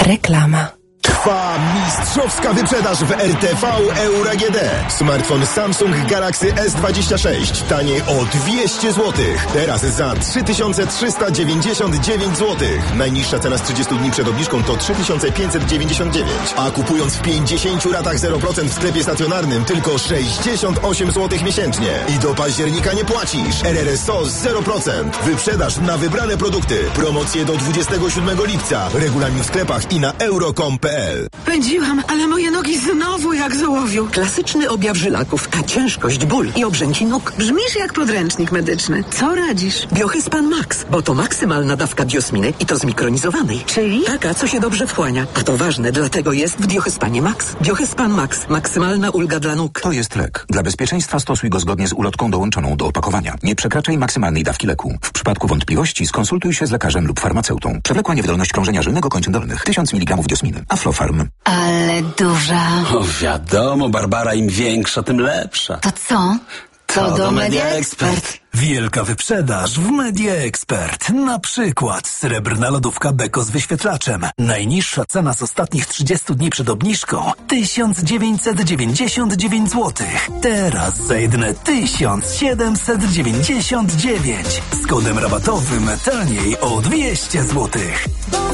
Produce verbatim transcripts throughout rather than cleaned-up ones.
Reklama. Trwa mistrzowska wyprzedaż w R T V Euro A G D. Smartfon Samsung Galaxy S dwadzieścia sześć taniej o dwieście złotych. Teraz za trzy tysiące trzysta dziewięćdziesiąt dziewięć złotych. Najniższa cena z trzydziestu dni przed obniżką to trzy tysiące pięćset dziewięćdziesiąt dziewięć. A kupując w pięćdziesięciu ratach zero procent w sklepie stacjonarnym tylko sześćdziesiąt osiem złotych miesięcznie. I do października nie płacisz. R R S O zero procent. Wyprzedaż na wybrane produkty. Promocje do dwudziestego siódmego lipca. Regulamin w sklepach i na euro kropka com kropka p l. Pędziłam, ale moje nogi znowu jak z ołowiu. Klasyczny objaw żylaków, a ciężkość, ból i obrzęki nóg. Brzmisz jak podręcznik medyczny. Co radzisz? Biohyspan Max, bo to maksymalna dawka biosminy i to zmikronizowanej. Czyli? Taka, co się dobrze wchłania. A to ważne, dlatego jest w Biohyspanie Max. Biohyspan Max. Maksymalna ulga dla nóg. To jest lek. Dla bezpieczeństwa stosuj go zgodnie z ulotką dołączoną do opakowania. Nie przekraczaj maksymalnej dawki leku. W przypadku wątpliwości skonsultuj się z lekarzem lub farmaceutą. Przewlekła niewydolność krążenia żylnego kończyn dolnych. tysiąc miligramów diosminy. Aflofarm. Ale duża. O wiadomo, Barbara, im większa, tym lepsza. To co? To, to do Media Expert. Wielka wyprzedaż w Media Expert. Na przykład srebrna lodówka Beko z wyświetlaczem. Najniższa cena z ostatnich trzydziestu dni przed obniżką tysiąc dziewięćset dziewięćdziesiąt dziewięć złotych. Teraz za jedyne tysiąc siedemset dziewięćdziesiąt dziewięć. Z kodem rabatowym taniej o dwieście złotych.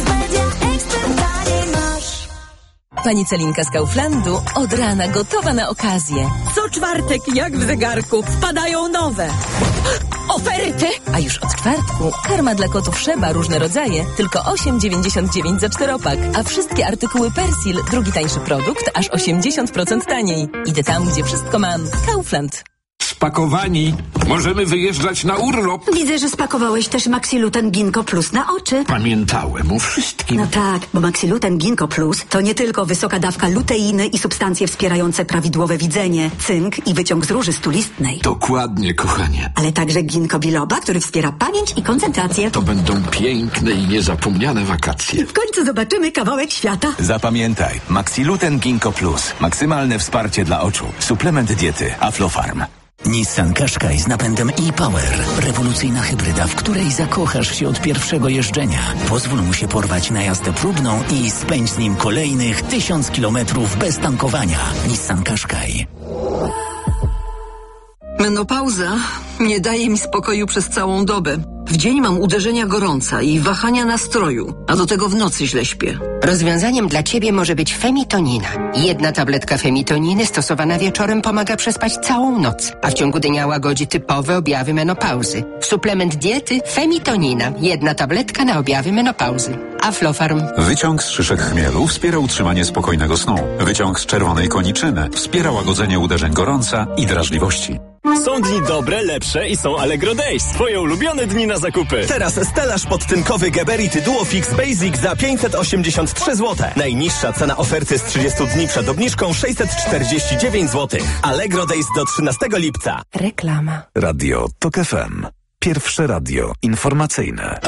Pani Celinka z Kauflandu od rana gotowa na okazję. Co czwartek, jak w zegarku, wpadają nowe oferty. A już od czwartku karma dla kotów Szeba, różne rodzaje, tylko osiem dziewięćdziesiąt dziewięć za czteropak. A wszystkie artykuły Persil, drugi tańszy produkt, aż osiemdziesiąt procent taniej. Idę tam, gdzie wszystko mam. Kaufland. Spakowani. Możemy wyjeżdżać na urlop. Widzę, że spakowałeś też Maxiluten Ginkgo Plus na oczy. Pamiętałem o wszystkim. No tak, bo Maxiluten Ginkgo Plus to nie tylko wysoka dawka luteiny i substancje wspierające prawidłowe widzenie, cynk i wyciąg z róży stulistnej. Dokładnie, kochanie. Ale także ginkgo biloba, który wspiera pamięć i koncentrację. To będą piękne i niezapomniane wakacje. W końcu zobaczymy kawałek świata. Zapamiętaj, Maxiluten Ginkgo Plus. Maksymalne wsparcie dla oczu. Suplement diety Aflofarm. Nissan Qashqai z napędem e-Power. Rewolucyjna hybryda, w której zakochasz się od pierwszego jeżdżenia. Pozwól mu się porwać na jazdę próbną i spędź z nim kolejnych tysiąc kilometrów bez tankowania. Nissan Qashqai. Menopauza nie daje mi spokoju przez całą dobę. W dzień mam uderzenia gorąca i wahania nastroju, a do tego w nocy źle śpię. Rozwiązaniem dla Ciebie może być Femitonina. Jedna tabletka Femitoniny stosowana wieczorem pomaga przespać całą noc, a w ciągu dnia łagodzi typowe objawy menopauzy. Suplement diety Femitonina. Jedna tabletka na objawy menopauzy. Aflofarm. Wyciąg z szyszek chmielu wspiera utrzymanie spokojnego snu. Wyciąg z czerwonej koniczyny wspiera łagodzenie uderzeń gorąca i drażliwości. Są dni dobre, lepsze i są Allegro Days. Twoje ulubione dni na zakupy. Teraz stelaż podtynkowy Geberit Duofix Basic za pięćset osiemdziesiąt trzy złote. Najniższa cena oferty z trzydziestu dni przed obniżką sześćset czterdzieści dziewięć złotych. Allegro Days do trzynastego lipca. Reklama. Radio Tok F M. Pierwsze radio informacyjne.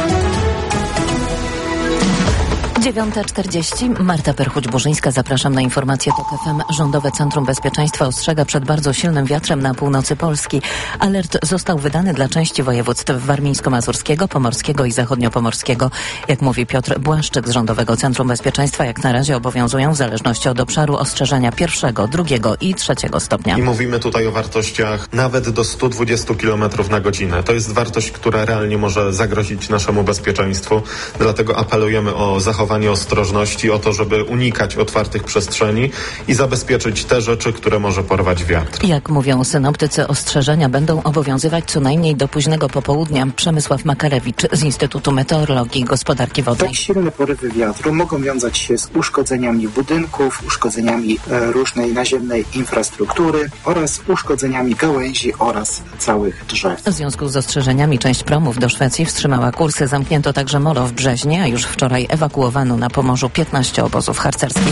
dziewiąta czterdzieści. Marta Perchuć-Burzyńska. Zapraszam na informację Tok F M. Rządowe Centrum Bezpieczeństwa ostrzega przed bardzo silnym wiatrem na północy Polski. Alert został wydany dla części województw warmińsko-mazurskiego, pomorskiego i zachodniopomorskiego. Jak mówi Piotr Błaszczyk z Rządowego Centrum Bezpieczeństwa, jak na razie obowiązują w zależności od obszaru ostrzeżenia pierwszego, drugiego i trzeciego stopnia. I mówimy tutaj o wartościach nawet do stu dwudziestu kilometrów na godzinę. To jest wartość, która realnie może zagrozić naszemu bezpieczeństwu. Dlatego apelujemy o zachowanie ostrożności, o to, żeby unikać otwartych przestrzeni i zabezpieczyć te rzeczy, które może porwać wiatr. Jak mówią synoptycy, ostrzeżenia będą obowiązywać co najmniej do późnego popołudnia. Przemysław Makarewicz z Instytutu Meteorologii i Gospodarki Wodnej. Tak silne porywy wiatru mogą wiązać się z uszkodzeniami budynków, uszkodzeniami e, różnej naziemnej infrastruktury oraz uszkodzeniami gałęzi oraz całych drzew. W związku z ostrzeżeniami część promów do Szwecji wstrzymała kursy. Zamknięto także molo w Brzeźnie, a już wczoraj ewakuowano na Pomorzu piętnaście obozów harcerskich.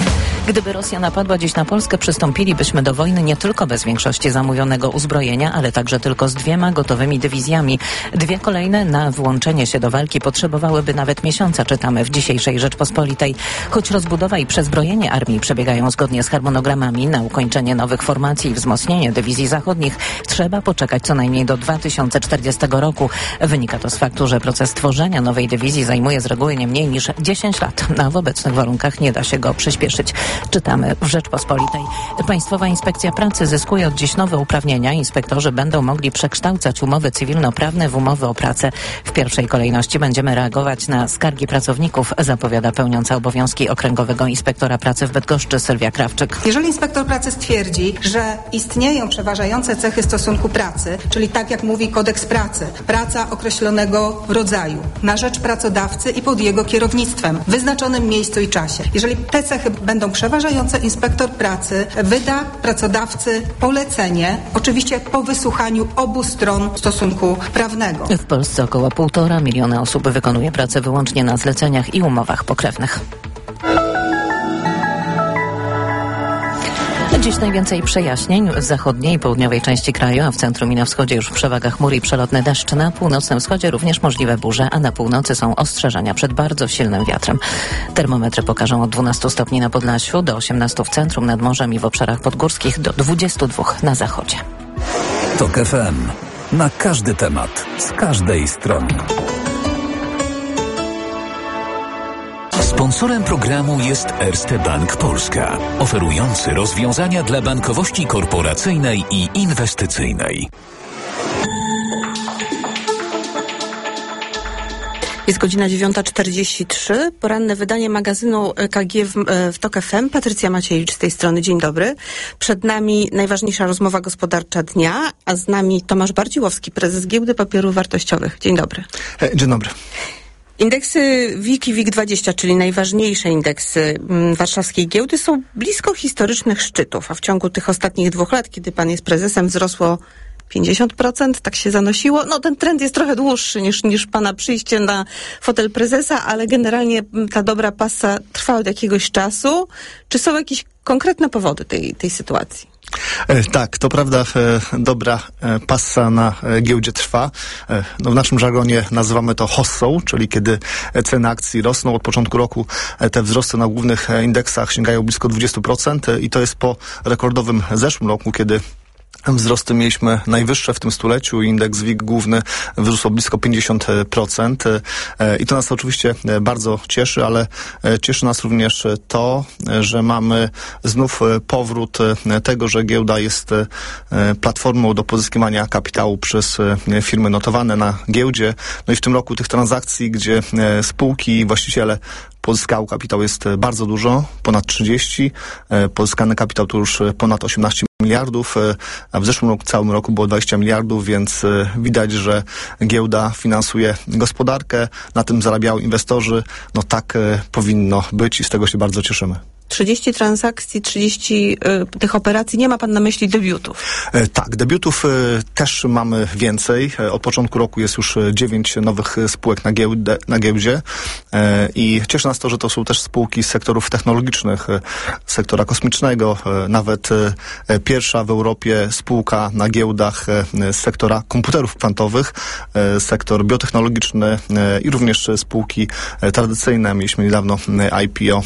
Gdyby Rosja napadła dziś na Polskę, przystąpilibyśmy do wojny nie tylko bez większości zamówionego uzbrojenia, ale także tylko z dwiema gotowymi dywizjami. Dwie kolejne na włączenie się do walki potrzebowałyby nawet miesiąca, czytamy w dzisiejszej Rzeczpospolitej. Choć rozbudowa i przezbrojenie armii przebiegają zgodnie z harmonogramami, na ukończenie nowych formacji i wzmocnienie dywizji zachodnich trzeba poczekać co najmniej do dwa tysiące czterdziestego roku. Wynika to z faktu, że proces tworzenia nowej dywizji zajmuje z reguły nie mniej niż dziesięć lat, a w obecnych warunkach nie da się go przyspieszyć. Czytamy w Rzeczpospolitej. Państwowa Inspekcja Pracy zyskuje od dziś nowe uprawnienia. Inspektorzy będą mogli przekształcać umowy cywilnoprawne w umowy o pracę. W pierwszej kolejności będziemy reagować na skargi pracowników, zapowiada pełniąca obowiązki Okręgowego Inspektora Pracy w Bydgoszczy Sylwia Krawczyk. Jeżeli inspektor pracy stwierdzi, że istnieją przeważające cechy stosunku pracy, czyli tak jak mówi kodeks pracy, praca określonego rodzaju, na rzecz pracodawcy i pod jego kierownictwem, w wyznaczonym miejscu i czasie. Jeżeli te cechy będą przeważające, inspektor pracy wyda pracodawcy polecenie, oczywiście po wysłuchaniu obu stron stosunku prawnego. W Polsce około półtora miliona osób wykonuje pracę wyłącznie na zleceniach i umowach pokrewnych. Dziś najwięcej przejaśnień w zachodniej i południowej części kraju, a w centrum i na wschodzie już przewaga chmur i przelotny deszcz. Na północnym wschodzie również możliwe burze, a na północy są ostrzeżenia przed bardzo silnym wiatrem. Termometry pokażą od dwunastu stopni na Podlasiu, do osiemnastu w centrum, nad morzem i w obszarach podgórskich, do dwudziestu dwóch na zachodzie. TOK F M. Na każdy temat, z każdej strony. Sponsorem programu jest Erste Bank Polska, oferujący rozwiązania dla bankowości korporacyjnej i inwestycyjnej. Jest godzina dziewiąta czterdzieści trzy. Poranne wydanie magazynu K G w, w TOK F M. Patrycja Maciejewicz z tej strony. Dzień dobry. Przed nami najważniejsza rozmowa gospodarcza dnia, a z nami Tomasz Bardziłowski, prezes Giełdy Papierów Wartościowych. Dzień dobry. Dzień dobry. Indeksy WIG i WIG dwadzieścia, czyli najważniejsze indeksy warszawskiej giełdy, są blisko historycznych szczytów, a w ciągu tych ostatnich dwóch lat, kiedy pan jest prezesem, wzrosło pięćdziesiąt procent, tak się zanosiło. No ten trend jest trochę dłuższy niż, niż pana przyjście na fotel prezesa, ale generalnie ta dobra pasa trwa od jakiegoś czasu. Czy są jakieś konkretne powody tej, tej sytuacji? Tak, to prawda, dobra passa na giełdzie trwa. No w naszym żargonie nazywamy to hossą, czyli kiedy ceny akcji rosną. Od początku roku te wzrosty na głównych indeksach sięgają blisko dwadzieścia procent i to jest po rekordowym zeszłym roku, kiedy wzrosty mieliśmy najwyższe w tym stuleciu. Indeks WIG główny wzrósł o blisko pięćdziesiąt procent i to nas oczywiście bardzo cieszy, ale cieszy nas również to, że mamy znów powrót tego, że giełda jest platformą do pozyskiwania kapitału przez firmy notowane na giełdzie. No i w tym roku tych transakcji, gdzie spółki i właściciele pozyskał kapitał, jest bardzo dużo, ponad trzydzieści. Pozyskany kapitał to już ponad osiemnaście miliardów, a w zeszłym roku, całym roku było dwadzieścia miliardów, więc widać, że giełda finansuje gospodarkę, na tym zarabiają inwestorzy. No tak powinno być i z tego się bardzo cieszymy. trzydzieści transakcji, trzydzieści y, tych operacji. Nie ma pan na myśli debiutów? E, tak, debiutów e, też mamy więcej. E, od początku roku jest już dziewięć nowych spółek na, giełdę, na giełdzie e, i cieszy nas to, że to są też spółki z sektorów technologicznych, e, sektora kosmicznego, e, nawet e, pierwsza w Europie spółka na giełdach e, z sektora komputerów kwantowych, e, sektor biotechnologiczny e, i również spółki e, tradycyjne. Mieliśmy niedawno e, I P O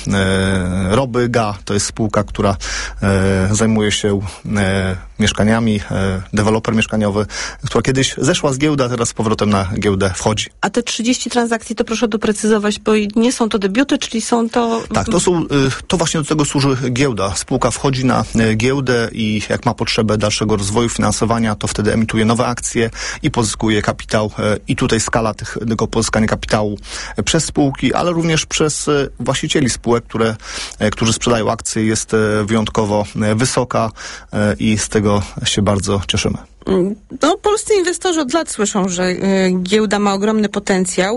e, Rob Byga, to jest spółka, która e, zajmuje się e, mieszkaniami, e, deweloper mieszkaniowy, która kiedyś zeszła z giełdy, a teraz z powrotem na giełdę wchodzi. A te trzydzieści transakcji, to proszę doprecyzować, bo nie są to debiuty, czyli są to... Tak, to są, to właśnie do tego służy giełda. Spółka wchodzi na giełdę i jak ma potrzebę dalszego rozwoju, finansowania, to wtedy emituje nowe akcje i pozyskuje kapitał. I tutaj skala tych, tego pozyskania kapitału przez spółki, ale również przez właścicieli spółek, które, którzy sprzedają akcje, jest wyjątkowo wysoka i z tego się bardzo cieszymy. No, polscy inwestorzy od lat słyszą, że y, giełda ma ogromny potencjał.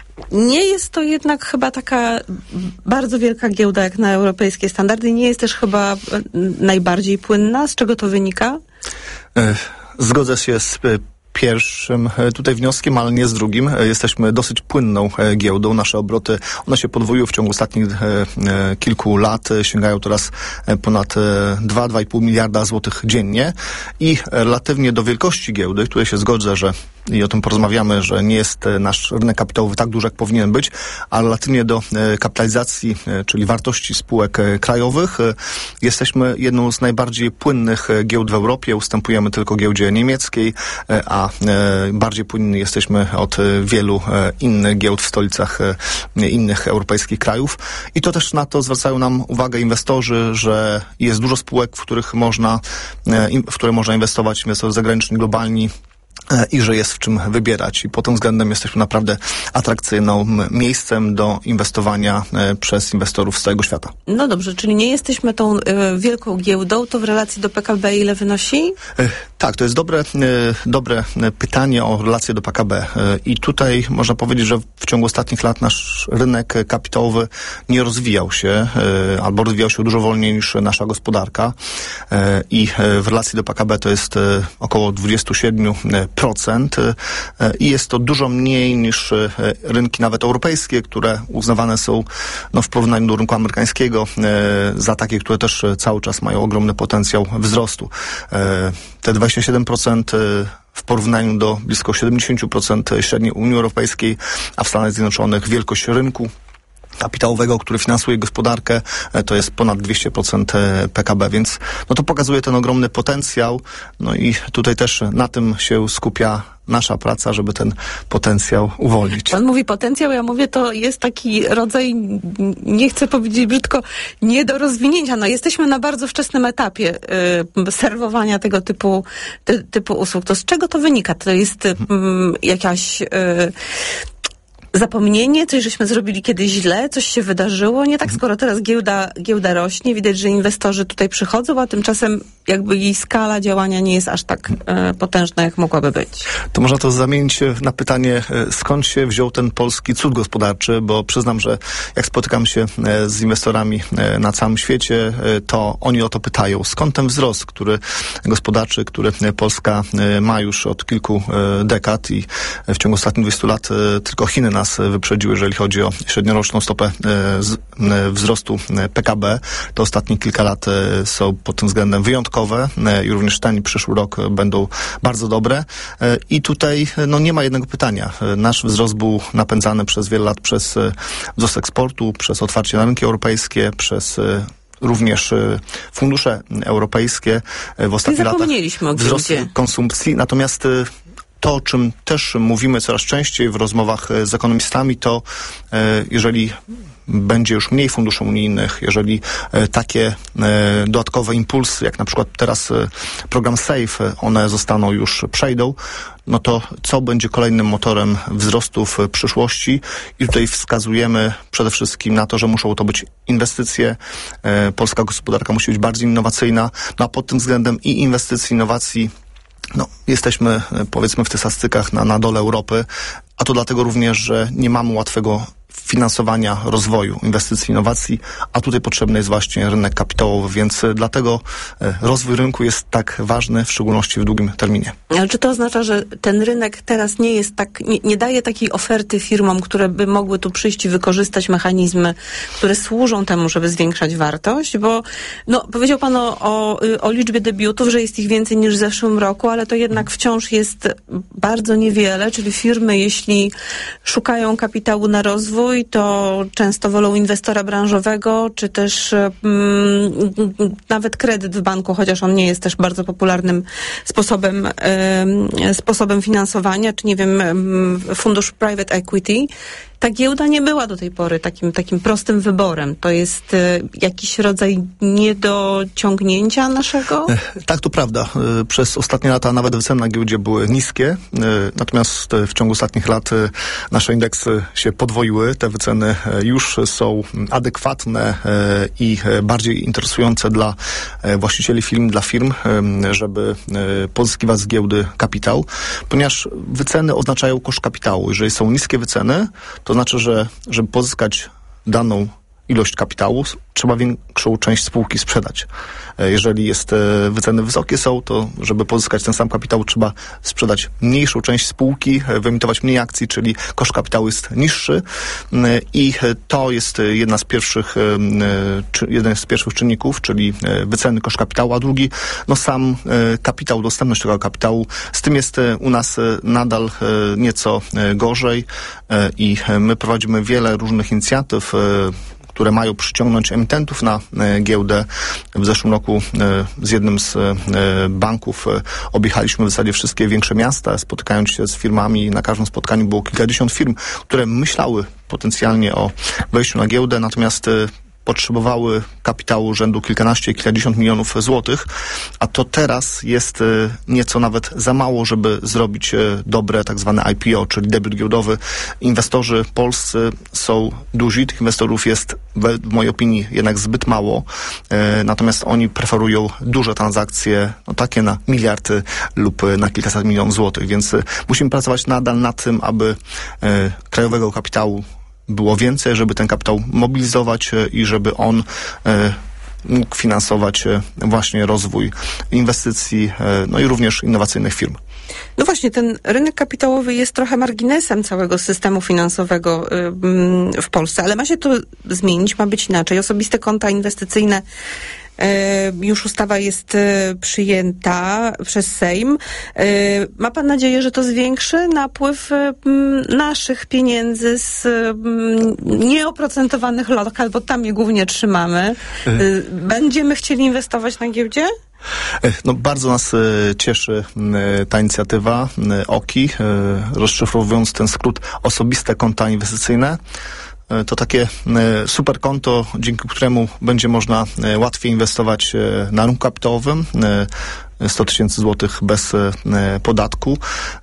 Nie jest to jednak chyba taka bardzo wielka giełda jak na europejskie standardy. Nie jest też chyba najbardziej płynna. Z czego to wynika? Zgodzę się z pierwszym tutaj wnioskiem, ale nie z drugim. Jesteśmy dosyć płynną giełdą. Nasze obroty, one się podwoiły w ciągu ostatnich kilku lat. Sięgają teraz ponad dwa do dwóch i pół miliarda złotych dziennie i relatywnie do wielkości giełdy, której się zgodzę, że i o tym porozmawiamy, że nie jest nasz rynek kapitałowy tak duży, jak powinien być, a relatywnie do kapitalizacji, czyli wartości spółek krajowych, jesteśmy jedną z najbardziej płynnych giełd w Europie. Ustępujemy tylko giełdzie niemieckiej, a bardziej płynni jesteśmy od wielu innych giełd w stolicach innych europejskich krajów. I to też na to zwracają nam uwagę inwestorzy, że jest dużo spółek, w których można, w które można inwestować, inwestorzy zagraniczni, globalni, i że jest w czym wybierać. I pod tym względem jesteśmy naprawdę atrakcyjnym miejscem do inwestowania przez inwestorów z całego świata. No dobrze, czyli nie jesteśmy tą y, wielką giełdą, to w relacji do P K B ile wynosi? Y, tak, to jest dobre, y, dobre pytanie o relację do P K B. Y, I tutaj można powiedzieć, że w ciągu ostatnich lat nasz rynek kapitałowy nie rozwijał się, y, albo rozwijał się dużo wolniej niż nasza gospodarka. Y, I y, w relacji do P K B to jest y, około dwadzieścia siedem procent i jest to dużo mniej niż rynki nawet europejskie, które uznawane są no, w porównaniu do rynku amerykańskiego za takie, które też cały czas mają ogromny potencjał wzrostu. Te dwadzieścia siedem procent w porównaniu do blisko siedemdziesiąt procent średniej Unii Europejskiej, a w Stanach Zjednoczonych wielkość rynku kapitałowego, który finansuje gospodarkę, to jest ponad dwieście procent P K B, więc no to pokazuje ten ogromny potencjał. No i tutaj też na tym się skupia nasza praca, żeby ten potencjał uwolnić. Pan mówi potencjał, ja mówię, to jest taki rodzaj, nie chcę powiedzieć brzydko, nie do rozwinięcia. No jesteśmy na bardzo wczesnym etapie y, serwowania tego typu, ty, typu usług. To z czego to wynika? To jest y, jakaś... Y, zapomnienie, coś żeśmy zrobili kiedyś źle, coś się wydarzyło, nie tak, skoro teraz giełda, giełda rośnie, widać, że inwestorzy tutaj przychodzą, a tymczasem jakby jej skala działania nie jest aż tak e, potężna, jak mogłaby być. To można to zamienić na pytanie, skąd się wziął ten polski cud gospodarczy, bo przyznam, że jak spotykam się z inwestorami na całym świecie, to oni o to pytają. Skąd ten wzrost, który gospodarczy, który Polska ma już od kilku dekad i w ciągu ostatnich dwudziestu lat tylko Chiny nas wyprzedziły, jeżeli chodzi o średnioroczną stopę wzrostu P K B. To ostatnie kilka lat są pod tym względem wyjątkowe i również ten i przyszły rok będą bardzo dobre. I tutaj no, nie ma jednego pytania. Nasz wzrost był napędzany przez wiele lat przez wzrost eksportu, przez otwarcie na rynki europejskie, przez również fundusze europejskie. W ostatnich latach wzrost konsumpcji. Natomiast to, o czym też mówimy coraz częściej w rozmowach z ekonomistami, to jeżeli będzie już mniej funduszy unijnych, jeżeli takie dodatkowe impulsy, jak na przykład teraz program SAFE, one zostaną już, przejdą, no to co będzie kolejnym motorem wzrostu w przyszłości? I tutaj wskazujemy przede wszystkim na to, że muszą to być inwestycje. Polska gospodarka musi być bardziej innowacyjna, no a pod tym względem i inwestycji, innowacji, no, jesteśmy, powiedzmy, w tych statystykach na, na dole Europy, a to dlatego również, że nie mamy łatwego finansowania rozwoju, inwestycji, innowacji, a tutaj potrzebny jest właśnie rynek kapitałowy, więc dlatego rozwój rynku jest tak ważny, w szczególności w długim terminie. Ale czy to oznacza, że ten rynek teraz nie jest tak, nie, nie daje takiej oferty firmom, które by mogły tu przyjść i wykorzystać mechanizmy, które służą temu, żeby zwiększać wartość? Bo no, powiedział Pan o, o, o liczbie debiutów, że jest ich więcej niż w zeszłym roku, ale to jednak wciąż jest bardzo niewiele, czyli firmy, jeśli szukają kapitału na rozwój, to często wolą inwestora branżowego, czy też mm, nawet kredyt w banku, chociaż on nie jest też bardzo popularnym sposobem, y, sposobem finansowania, czy nie wiem, y, fundusz private equity. Ta giełda nie była do tej pory takim, takim prostym wyborem. To jest y, jakiś rodzaj niedociągnięcia naszego? Tak, to prawda. Przez ostatnie lata nawet wyceny na giełdzie były niskie, natomiast w ciągu ostatnich lat nasze indeksy się podwoiły. Te wyceny już są adekwatne i bardziej interesujące dla właścicieli firm, dla firm, żeby pozyskiwać z giełdy kapitał, ponieważ wyceny oznaczają koszt kapitału. Jeżeli są niskie wyceny, to znaczy, że żeby pozyskać daną ilość kapitału, trzeba większą część spółki sprzedać. Jeżeli jest wyceny wysokie są, to żeby pozyskać ten sam kapitał, trzeba sprzedać mniejszą część spółki, wyemitować mniej akcji, czyli koszt kapitału jest niższy i to jest jedna z pierwszych, jeden z pierwszych czynników, czyli wyceny koszt kapitału, a drugi, no sam kapitał, dostępność tego kapitału. Z tym jest u nas nadal nieco gorzej i my prowadzimy wiele różnych inicjatyw, które mają przyciągnąć emitentów na e, giełdę. W zeszłym roku e, z jednym z e, banków e, objechaliśmy w zasadzie wszystkie większe miasta, spotykając się z firmami. Na każdym spotkaniu było kilkadziesiąt firm, które myślały potencjalnie o wejściu na giełdę, natomiast e, potrzebowały kapitału rzędu kilkanaście, kilkadziesiąt milionów złotych, a to teraz jest nieco nawet za mało, żeby zrobić dobre tak zwane I P O, czyli debiut giełdowy. Inwestorzy polscy są duzi, tych inwestorów jest w mojej opinii jednak zbyt mało, natomiast oni preferują duże transakcje, no takie na miliardy lub na kilkaset milionów złotych, więc musimy pracować nadal nad tym, aby krajowego kapitału było więcej, żeby ten kapitał mobilizować i żeby on e, mógł finansować e, właśnie rozwój inwestycji, e, no i również innowacyjnych firm. No właśnie, ten rynek kapitałowy jest trochę marginesem całego systemu finansowego y, w Polsce, ale ma się to zmienić, ma być inaczej. Osobiste konta inwestycyjne, już ustawa jest przyjęta przez Sejm. Ma pan nadzieję, że to zwiększy napływ naszych pieniędzy z nieoprocentowanych lokal, bo tam je głównie trzymamy. Będziemy chcieli inwestować na giełdzie? No, bardzo nas e, cieszy e, ta inicjatywa e, O K I, e, rozszyfrowując ten skrót osobiste konta inwestycyjne. To takie super konto, dzięki któremu będzie można łatwiej inwestować na rynku kapitałowym, sto tysięcy złotych bez podatku,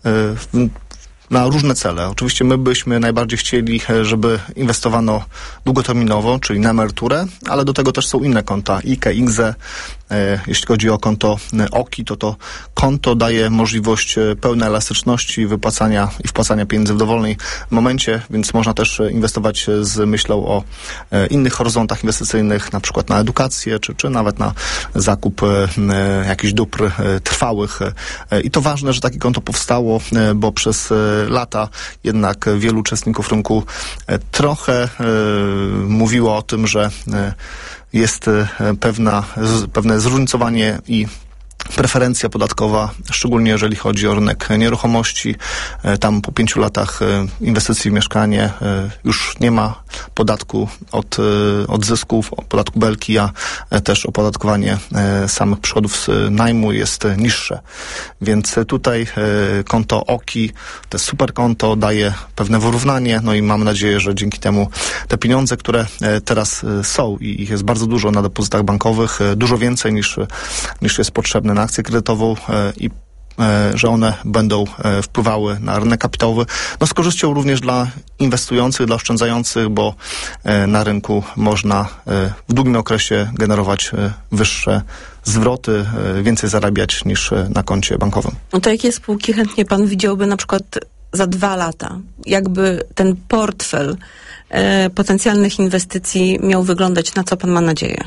na różne cele. Oczywiście my byśmy najbardziej chcieli, żeby inwestowano długoterminowo, czyli na emeryturę, ale do tego też są inne konta, I K E, I K Z E. Jeśli chodzi o konto O K I, to to konto daje możliwość pełnej elastyczności wypłacania i wpłacania pieniędzy w dowolnym momencie, więc można też inwestować z myślą o innych horyzontach inwestycyjnych, na przykład na edukację, czy, czy nawet na zakup jakichś dóbr trwałych. I to ważne, że takie konto powstało, bo przez lata jednak wielu uczestników rynku trochę e, mówiło o tym, że e, jest pewna, z, pewne zróżnicowanie i preferencja podatkowa, szczególnie jeżeli chodzi o rynek nieruchomości. Tam po pięciu latach inwestycji w mieszkanie już nie ma podatku od, od zysków, podatku belki, a też opodatkowanie samych przychodów z najmu jest niższe. Więc tutaj konto O K I, to super konto, daje pewne wyrównanie, no i mam nadzieję, że dzięki temu te pieniądze, które teraz są i ich jest bardzo dużo na depozytach bankowych, dużo więcej niż, niż jest potrzebne na akcję kredytową i że one będą wpływały na rynek kapitałowy. No z korzyścią również dla inwestujących, dla oszczędzających, bo na rynku można w długim okresie generować wyższe zwroty, więcej zarabiać niż na koncie bankowym. No to jakie spółki chętnie pan widziałby na przykład za dwa lata? Jakby ten portfel e, potencjalnych inwestycji miał wyglądać? Na co pan ma nadzieję?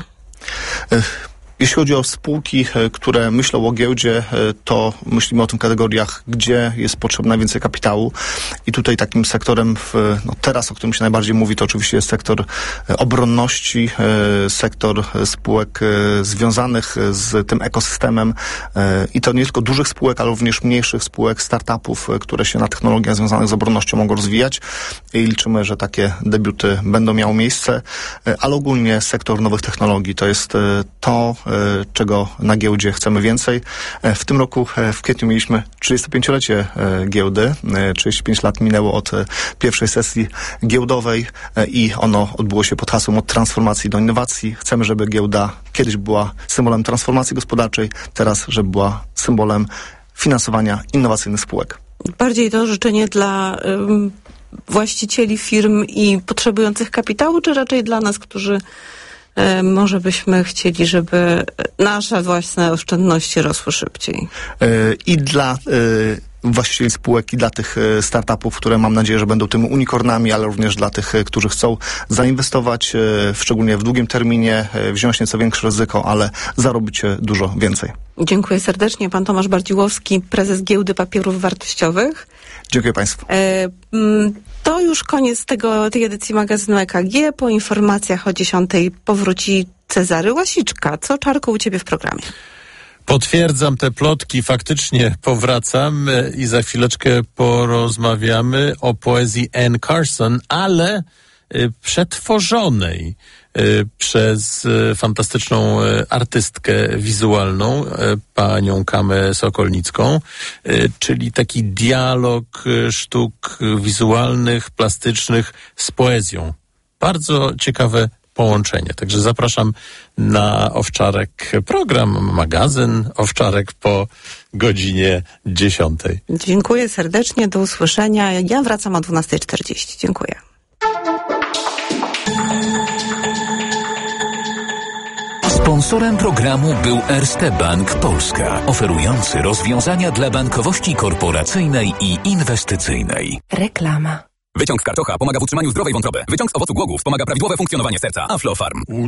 Jeśli chodzi o spółki, które myślą o giełdzie, to myślimy o tych kategoriach, gdzie jest potrzebne najwięcej kapitału. I tutaj takim sektorem, w, no teraz, o którym się najbardziej mówi, to oczywiście jest sektor obronności, sektor spółek związanych z tym ekosystemem. I to nie tylko dużych spółek, ale również mniejszych spółek, startupów, które się na technologiach związanych z obronnością mogą rozwijać. I liczymy, że takie debiuty będą miały miejsce. Ale ogólnie sektor nowych technologii to jest to, czego na giełdzie chcemy więcej. W tym roku w kwietniu mieliśmy trzydziestopięciolecie giełdy. trzydzieści pięć lat minęło od pierwszej sesji giełdowej i ono odbyło się pod hasłem od transformacji do innowacji. Chcemy, żeby giełda kiedyś była symbolem transformacji gospodarczej, teraz, żeby była symbolem finansowania innowacyjnych spółek. Bardziej to życzenie dla um, właścicieli firm i potrzebujących kapitału, czy raczej dla nas, którzy może byśmy chcieli, żeby nasze własne oszczędności rosły szybciej? I dla właścicieli spółek i dla tych e, startupów, które mam nadzieję, że będą tymi unicornami, ale również dla tych, e, którzy chcą zainwestować, e, szczególnie w długim terminie, e, wziąć nieco większe ryzyko, ale zarobić e, dużo więcej. Dziękuję serdecznie. Pan Tomasz Bardziłowski, prezes Giełdy Papierów Wartościowych. Dziękuję Państwu. E, mm, to już koniec tego, tej edycji magazynu E K G. Po informacjach o dziesiątej powróci Cezary Łasiczka. Co, Czarku, u ciebie w programie? Potwierdzam te plotki, faktycznie powracam i za chwileczkę porozmawiamy o poezji Anne Carson, ale przetworzonej przez fantastyczną artystkę wizualną, panią Kamę Sokolnicką, czyli taki dialog sztuk wizualnych, plastycznych z poezją. Bardzo ciekawe połączenie. Także zapraszam na Owczarek program, magazyn Owczarek po godzinie dziesiątej. Dziękuję serdecznie, do usłyszenia. Ja wracam o dwunasta czterdzieści. Dziękuję. Sponsorem programu był Erste Bank Polska, oferujący rozwiązania dla bankowości korporacyjnej i inwestycyjnej. Reklama. Wyciąg z karczocha pomaga w utrzymaniu zdrowej wątroby. Wyciąg z owocu głogów pomaga prawidłowe funkcjonowanie serca. Aflofarm.